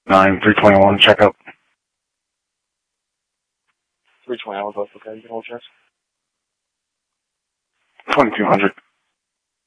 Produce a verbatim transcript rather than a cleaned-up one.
nine three twenty-one, checkup. three twenty-one, both okay. You can hold chest. twenty-two hundred.